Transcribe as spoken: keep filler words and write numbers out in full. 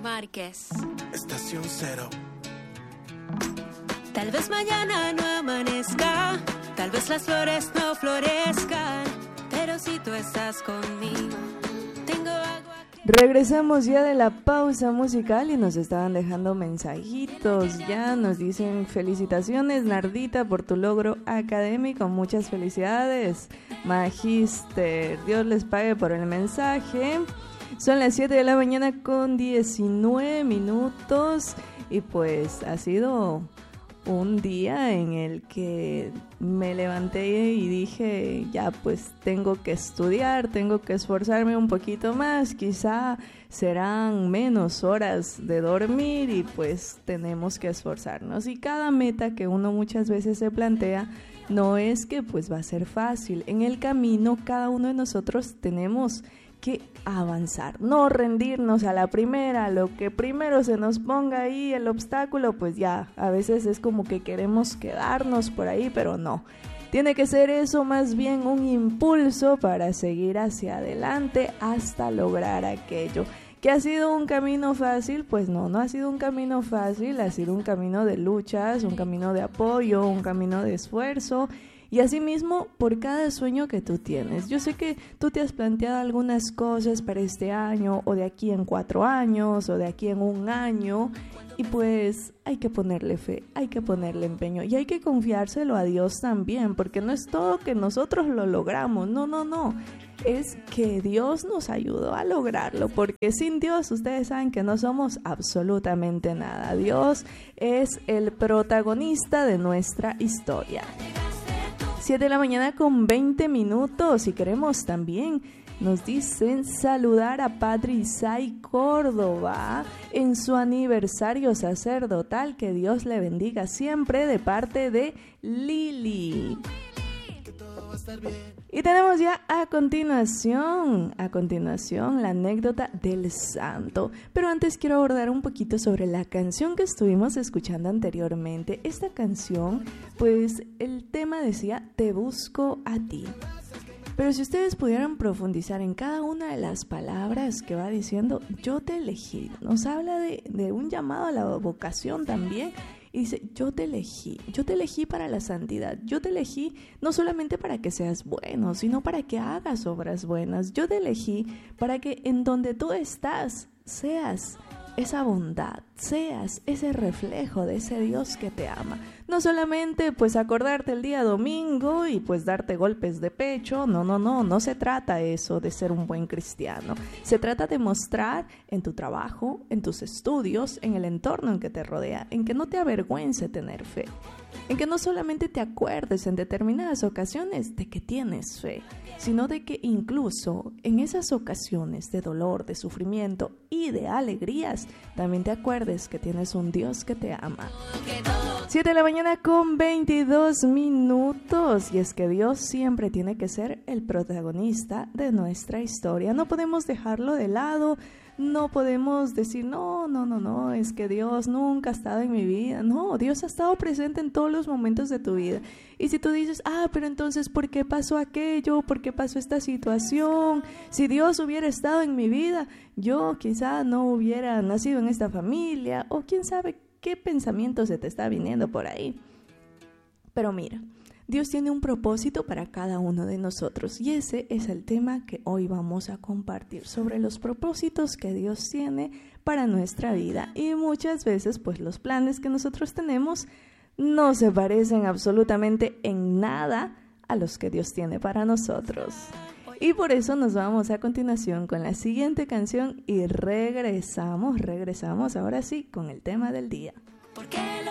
Márquez. Estación Cero. Tal vez mañana no amanezca, tal vez las flores no florezcan, pero si tú estás conmigo, tengo agua. Regresamos ya de la pausa musical y nos estaban dejando mensajitos. Ya nos dicen: felicitaciones, Nardita, por tu logro académico. Muchas felicidades, Magíster. Dios les pague por el mensaje. Son las siete de la mañana con diecinueve minutos y pues ha sido un día en el que me levanté y dije, ya pues tengo que estudiar, tengo que esforzarme un poquito más, quizá serán menos horas de dormir y pues tenemos que esforzarnos. Y cada meta que uno muchas veces se plantea no es que pues va a ser fácil. En el camino cada uno de nosotros tenemos que avanzar, no rendirnos a la primera, lo que primero se nos ponga ahí el obstáculo, pues ya, a veces es como que queremos quedarnos por ahí, pero no. Tiene que ser eso más bien un impulso para seguir hacia adelante hasta lograr aquello. ¿Que ha sido un camino fácil? Pues no, no ha sido un camino fácil, ha sido un camino de luchas, un camino de apoyo, un camino de esfuerzo. Y asimismo, por cada sueño que tú tienes. Yo sé que tú te has planteado algunas cosas para este año, o de aquí en cuatro años, o de aquí en un año, y pues hay que ponerle fe, hay que ponerle empeño, y hay que confiárselo a Dios también, porque no es todo que nosotros lo logramos, no, no, no. Es que Dios nos ayudó a lograrlo, porque sin Dios ustedes saben que no somos absolutamente nada. Dios es el protagonista de nuestra historia. siete de la mañana con veinte minutos y queremos también, nos dicen, saludar a Padre Isai Córdoba en su aniversario sacerdotal, que Dios le bendiga siempre, de parte de Lili. Y tenemos ya a continuación, a continuación la anécdota del santo. Pero antes quiero abordar un poquito sobre la canción que estuvimos escuchando anteriormente. Esta canción, pues el tema decía, te busco a ti. Pero si ustedes pudieran profundizar en cada una de las palabras que va diciendo, yo te elegí, nos habla de, de un llamado a la vocación también. Y dice, yo te elegí, yo te elegí para la santidad, yo te elegí no solamente para que seas bueno, sino para que hagas obras buenas. Yo te elegí para que en donde tú estás seas esa bondad, seas ese reflejo de ese Dios que te ama. No solamente pues acordarte el día domingo y pues darte golpes de pecho, no, no, no, no se trata eso de ser un buen cristiano. Se trata de mostrar en tu trabajo, en tus estudios, en el entorno en que te rodea, en que no te avergüence tener fe, en que no solamente te acuerdes en determinadas ocasiones de que tienes fe, sino de que incluso en esas ocasiones de dolor, de sufrimiento y de alegrías, también te acuerdes que tienes un Dios que te ama. siete de la mañana con veintidós minutos, y es que Dios siempre tiene que ser el protagonista de nuestra historia. No podemos dejarlo de lado. No podemos decir, no, no, no, no, es que Dios nunca ha estado en mi vida. No, Dios ha estado presente en todos los momentos de tu vida. Y si tú dices, ah, pero entonces, ¿por qué pasó aquello? ¿Por qué pasó esta situación? Si Dios hubiera estado en mi vida, yo quizá no hubiera nacido en esta familia, o quién sabe qué pensamiento se te está viniendo por ahí. Pero mira, Dios tiene un propósito para cada uno de nosotros, y ese es el tema que hoy vamos a compartir, sobre los propósitos que Dios tiene para nuestra vida. Y muchas veces pues los planes que nosotros tenemos no se parecen absolutamente en nada a los que Dios tiene para nosotros. Y por eso nos vamos a continuación con la siguiente canción y regresamos, regresamos ahora sí con el tema del día. Porque lo